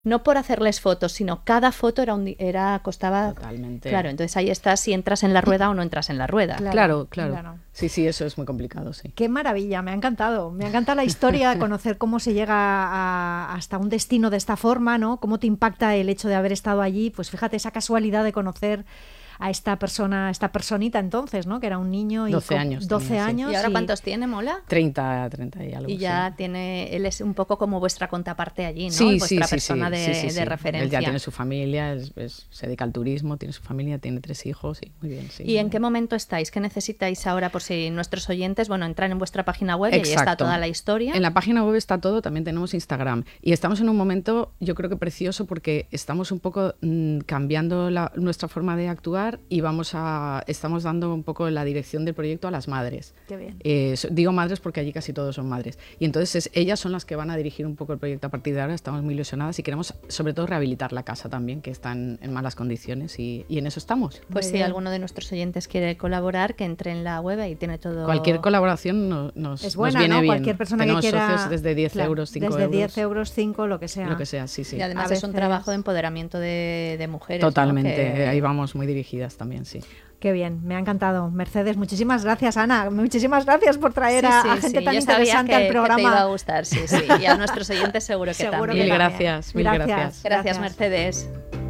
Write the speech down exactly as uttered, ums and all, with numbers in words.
no por hacerles fotos, sino cada foto era un era costaba Totalmente. Claro, entonces ahí está si entras en la rueda o no entras en la rueda. Claro, claro, claro. claro. Sí, sí, eso es muy complicado, sí. Qué maravilla, me ha encantado. Me ha encantado la historia, conocer cómo se llega a, hasta un destino de esta forma, ¿no? Cómo te impacta el hecho de haber estado allí. Pues fíjate, esa casualidad de conocer a esta persona, esta personita entonces, ¿no? Que era un niño y doce años. doce tenía, años. Sí. ¿Y ahora y... cuántos tiene, Mola? treinta, treinta y algo. Y ya sí. tiene, él es un poco como vuestra contraparte allí, ¿no? Sí, Vuestra sí, persona sí, de, sí, sí, sí. de referencia. Él ya tiene su familia, es, es, se dedica al turismo, tiene su familia, tiene tres hijos, y muy bien, sí. ¿Y en qué momento estáis? ¿Qué necesitáis ahora por si nuestros oyentes, bueno, entran en vuestra página web Exacto. y ahí está toda la historia? En la página web está todo, también tenemos Instagram. Y estamos en un momento, yo creo que precioso, porque estamos un poco mmm, cambiando la, nuestra forma de actuar y vamos a, estamos dando un poco la dirección del proyecto a las madres. Qué bien. Eh, digo madres porque allí casi todos son madres. Y entonces es, ellas son las que van a dirigir un poco el proyecto a partir de ahora. Estamos muy ilusionadas y queremos sobre todo rehabilitar la casa también, que está en, en malas condiciones, y, y en eso estamos. Pues si alguno de nuestros oyentes quiere colaborar, que entre en la web y tiene todo... Cualquier colaboración no, nos, es buena, nos viene ¿no? bien. Cualquier persona Tenemos que quiera... socios desde diez claro, euros, cinco desde euros. diez euros, cinco, lo que sea. Lo que sea, sí, sí. Y además a es un veces... trabajo de empoderamiento de, de mujeres. Totalmente, ¿no? Que... ahí vamos muy dirigidas también, sí. Qué bien, me ha encantado. Mercedes, muchísimas gracias, Ana. Muchísimas gracias por traer sí, a, sí, a gente sí. tan Yo interesante que, al programa. Que te iba a gustar, sí, sí. Y a nuestros oyentes seguro que seguro también. Mil gracias, mil gracias. Gracias, gracias, gracias. Mercedes.